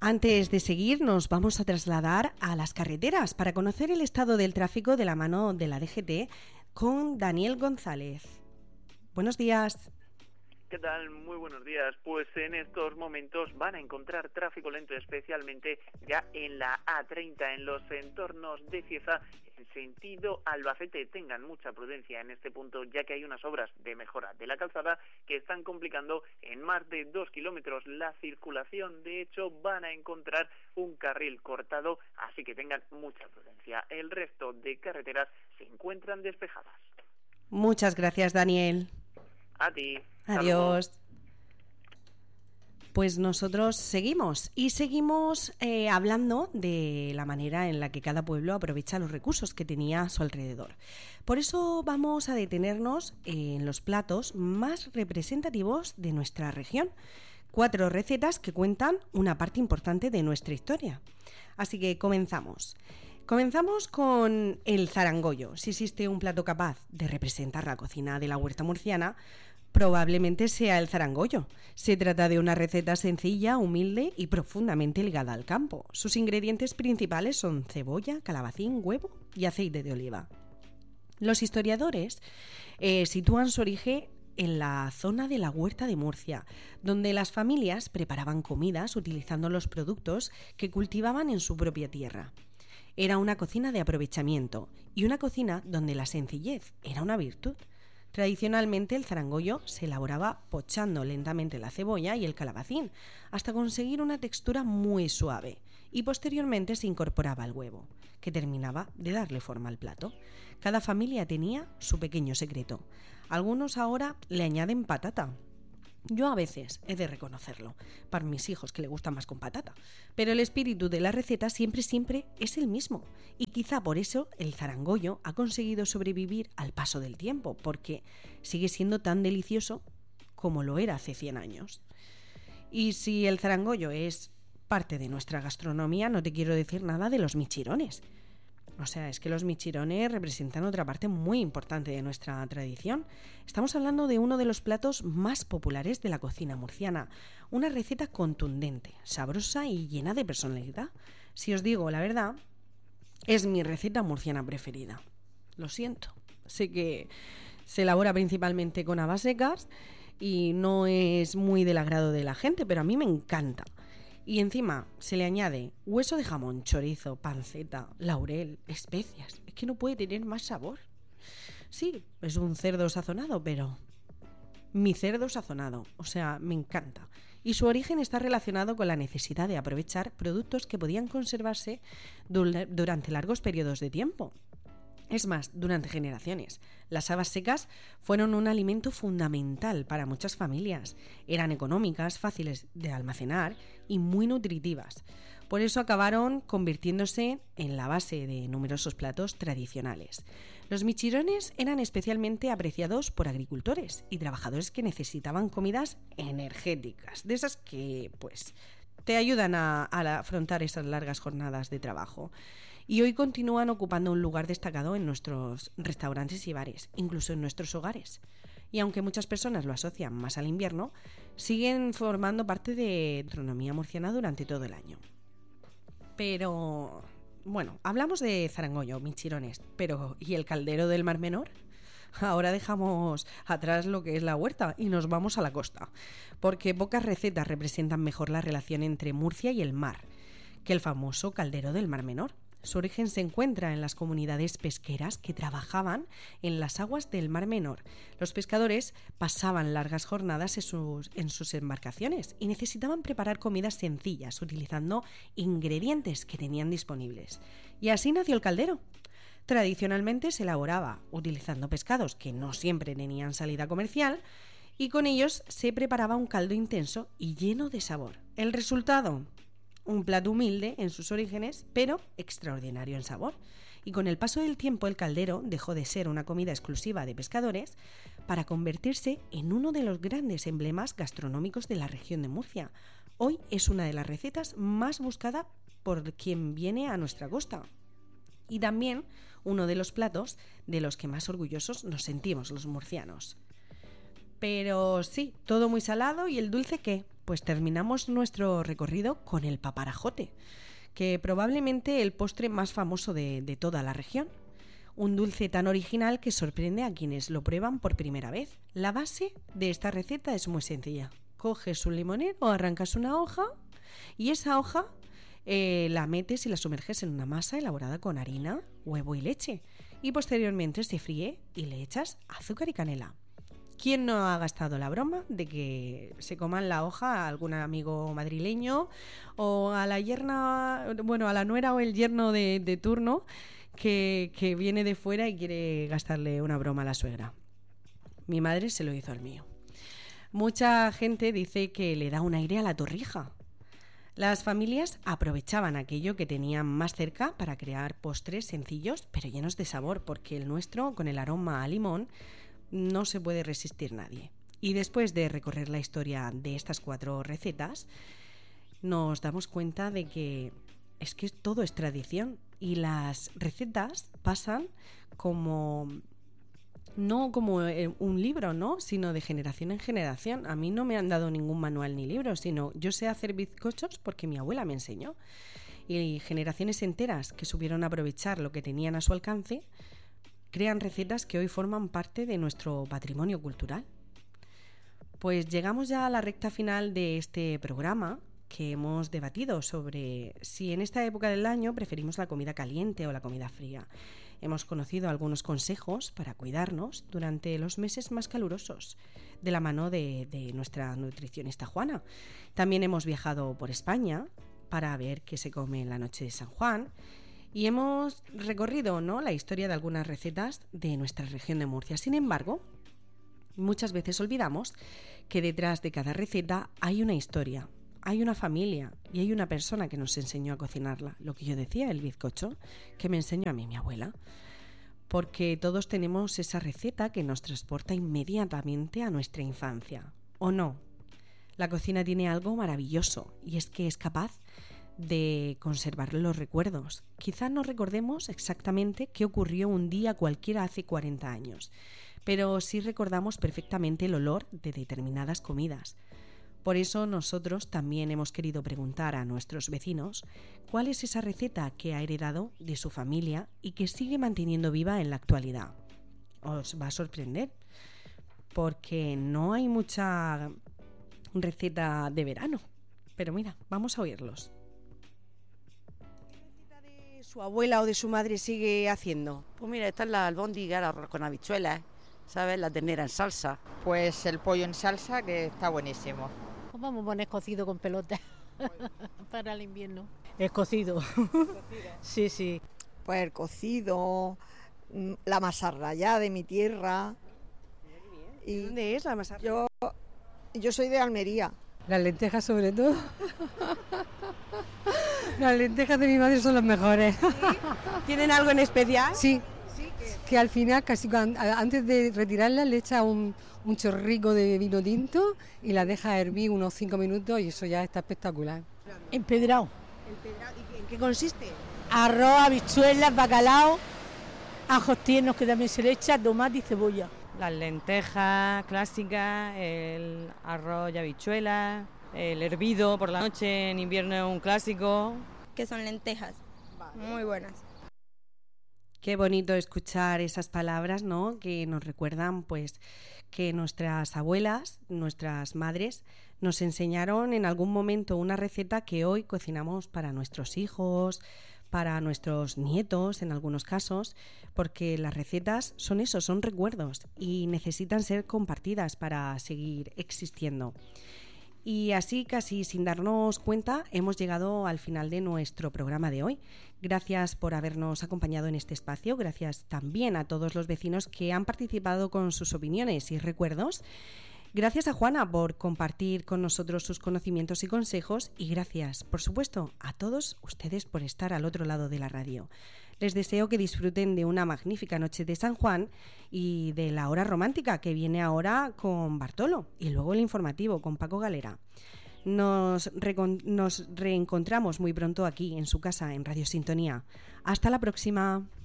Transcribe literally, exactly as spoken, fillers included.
Antes de seguir, nos vamos a trasladar a las carreteras para conocer el estado del tráfico de la mano de la D G T con Daniel González. Buenos días. ¿Qué tal? Muy buenos días. Pues en estos momentos van a encontrar tráfico lento, especialmente ya en la A treinta, en los entornos de Cieza, en sentido Albacete. Tengan mucha prudencia en este punto, ya que hay unas obras de mejora de la calzada que están complicando en más de dos kilómetros la circulación. De hecho, van a encontrar un carril cortado, así que tengan mucha prudencia. El resto de carreteras se encuentran despejadas. Muchas gracias, Daniel. A ti. Adiós. Pues nosotros seguimos y seguimos eh, hablando de la manera en la que cada pueblo aprovecha los recursos que tenía a su alrededor. Por eso vamos a detenernos en los platos más representativos de nuestra región. Cuatro recetas que cuentan una parte importante de nuestra historia. Así que comenzamos. Comenzamos con el zarangollo. Si existe un plato capaz de representar la cocina de la huerta murciana, probablemente sea el zarangollo. Se trata de una receta sencilla, humilde y profundamente ligada al campo. Sus ingredientes principales son cebolla, calabacín, huevo y aceite de oliva. Los historiadores eh, sitúan su origen en la zona de la huerta de Murcia, donde las familias preparaban comidas utilizando los productos que cultivaban en su propia tierra. Era una cocina de aprovechamiento y una cocina donde la sencillez era una virtud. Tradicionalmente el zarangollo se elaboraba pochando lentamente la cebolla y el calabacín hasta conseguir una textura muy suave y posteriormente se incorporaba el huevo, que terminaba de darle forma al plato. Cada familia tenía su pequeño secreto. Algunos ahora le añaden patata. Yo a veces he de reconocerlo, para mis hijos que le gusta más con patata, pero el espíritu de la receta siempre, siempre es el mismo. Y quizá por eso el zarangollo ha conseguido sobrevivir al paso del tiempo, porque sigue siendo tan delicioso como lo era hace cien años. Y si el zarangollo es parte de nuestra gastronomía, no te quiero decir nada de los michirones. O sea, es que los michirones representan otra parte muy importante de nuestra tradición. Estamos hablando de uno de los platos más populares de la cocina murciana. Una receta contundente, sabrosa y llena de personalidad. Si os digo la verdad, es mi receta murciana preferida. Lo siento. Sé que se elabora principalmente con habas secas y no es muy del agrado de la gente, pero a mí me encanta. Y encima se le añade hueso de jamón, chorizo, panceta, laurel, especias. Es que no puede tener más sabor. Sí, es un cerdo sazonado, pero mi cerdo sazonado, o sea, me encanta. Y su origen está relacionado con la necesidad de aprovechar productos que podían conservarse durante largos periodos de tiempo. Es más, durante generaciones, las habas secas fueron un alimento fundamental para muchas familias. Eran económicas, fáciles de almacenar y muy nutritivas. Por eso acabaron convirtiéndose en la base de numerosos platos tradicionales. Los michirones eran especialmente apreciados por agricultores y trabajadores que necesitaban comidas energéticas, de esas que, pues, te ayudan a, a afrontar esas largas jornadas de trabajo. Y hoy continúan ocupando un lugar destacado en nuestros restaurantes y bares, incluso en nuestros hogares. Y aunque muchas personas lo asocian más al invierno, siguen formando parte de la gastronomía murciana durante todo el año. Pero, bueno, hablamos de zarangollo, michirones, pero ¿y el caldero del Mar Menor? Ahora dejamos atrás lo que es la huerta y nos vamos a la costa, porque pocas recetas representan mejor la relación entre Murcia y el mar que el famoso caldero del Mar Menor. Su origen se encuentra en las comunidades pesqueras que trabajaban en las aguas del Mar Menor. Los pescadores pasaban largas jornadas en sus, en sus embarcaciones y necesitaban preparar comidas sencillas utilizando ingredientes que tenían disponibles. Y así nació el caldero. Tradicionalmente se elaboraba utilizando pescados que no siempre tenían salida comercial y con ellos se preparaba un caldo intenso y lleno de sabor. El resultado: un plato humilde en sus orígenes, pero extraordinario en sabor. Y con el paso del tiempo el caldero dejó de ser una comida exclusiva de pescadores para convertirse en uno de los grandes emblemas gastronómicos de la región de Murcia. Hoy es una de las recetas más buscadas por quien viene a nuestra costa. Y también uno de los platos de los que más orgullosos nos sentimos los murcianos. Pero sí, todo muy salado. ¿Y el dulce qué? Pues terminamos nuestro recorrido con el paparajote, que probablemente el postre más famoso de, de toda la región. Un dulce tan original que sorprende a quienes lo prueban por primera vez. La base de esta receta es muy sencilla. Coges un limonero, arrancas una hoja y esa hoja eh, la metes y la sumerges en una masa elaborada con harina, huevo y leche. Y posteriormente se fríe y le echas azúcar y canela. ¿Quién no ha gastado la broma de que se coman la hoja a algún amigo madrileño o a la yerna, bueno, a la nuera o el yerno de, de turno que, que viene de fuera y quiere gastarle una broma a la suegra? Mi madre se lo hizo al mío. Mucha gente dice que le da un aire a la torrija. Las familias aprovechaban aquello que tenían más cerca para crear postres sencillos pero llenos de sabor, porque el nuestro, con el aroma a limón, no se puede resistir nadie. Y después de recorrer la historia de estas cuatro recetas, nos damos cuenta de que es que todo es tradición y las recetas pasan como... no como un libro, ¿no? Sino de generación en generación. A mí no me han dado ningún manual ni libro, sino yo sé hacer bizcochos porque mi abuela me enseñó. Y generaciones enteras que supieron aprovechar lo que tenían a su alcance crean recetas que hoy forman parte de nuestro patrimonio cultural. Pues llegamos ya a la recta final de este programa, que hemos debatido sobre si en esta época del año preferimos la comida caliente o la comida fría. Hemos conocido algunos consejos para cuidarnos durante los meses más calurosos, de la mano de, de nuestra nutricionista Juana. También hemos viajado por España para ver qué se come en la noche de San Juan y hemos recorrido, ¿no?, la historia de algunas recetas de nuestra región de Murcia. Sin embargo, muchas veces olvidamos que detrás de cada receta hay una historia, hay una familia y hay una persona que nos enseñó a cocinarla. Lo que yo decía, el bizcocho, que me enseñó a mí mi abuela. Porque todos tenemos esa receta que nos transporta inmediatamente a nuestra infancia. ¿O no? La cocina tiene algo maravilloso y es que es capaz de conservar los recuerdos. Quizá no recordemos exactamente qué ocurrió un día cualquiera hace cuarenta años, pero sí recordamos perfectamente el olor de determinadas comidas. Por eso nosotros también hemos querido preguntar a nuestros vecinos cuál es esa receta que ha heredado de su familia y que sigue manteniendo viva en la actualidad. Os va a sorprender, porque no hay mucha receta de verano. Pero mira, vamos a oírlos. ¿Qué receta de su abuela o de su madre sigue haciendo? Pues mira, esta es la albóndiga, el arroz con habichuelas, ¿sabes? La ternera en salsa. Pues el pollo en salsa, que está buenísimo. Pues vamos a poner cocido con pelota para el invierno. Es cocido. ¿Cocido? Sí, sí. Pues el cocido, la masarrayá de mi tierra. ¿Y dónde es la masarrayá? Yo, yo soy de Almería. Las lentejas sobre todo. Las lentejas de mi madre son las mejores. ¿Sí? ¿Tienen algo en especial? Sí. ¿Sí? ¿Qué? Que al final, casi cuando, antes de retirarla, le echa un, un chorrico de vino tinto y la deja hervir unos cinco minutos y eso ya está espectacular. Empedrado. ¿Empedrado? ¿Y en qué consiste? Arroz, habichuelas, bacalao, ajos tiernos que también se le echa, tomate y cebolla. Las lentejas clásicas, el arroz y habichuelas, el hervido por la noche en invierno es un clásico. Que son lentejas, vale. Muy buenas. Qué bonito escuchar esas palabras, ¿no?, que nos recuerdan pues que nuestras abuelas, nuestras madres, nos enseñaron en algún momento una receta que hoy cocinamos para nuestros hijos, para nuestros nietos en algunos casos, porque las recetas son eso, son recuerdos y necesitan ser compartidas para seguir existiendo. Y así, casi sin darnos cuenta, hemos llegado al final de nuestro programa de hoy. Gracias por habernos acompañado en este espacio, gracias también a todos los vecinos que han participado con sus opiniones y recuerdos. Gracias a Juana por compartir con nosotros sus conocimientos y consejos y gracias, por supuesto, a todos ustedes por estar al otro lado de la radio. Les deseo que disfruten de una magnífica noche de San Juan y de la hora romántica que viene ahora con Bartolo y luego el informativo con Paco Galera. Nos, recon- nos reencontramos muy pronto aquí en su casa en Radio Sintonía. Hasta la próxima.